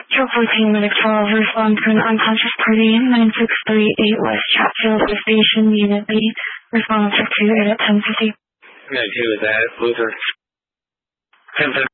Till 14 minutes 12, respond to an unconscious party, 9638 West Chatfield Station, Unit B. Respond to 28 at 10:50. Yeah, 2 is that, Luther. 10:50.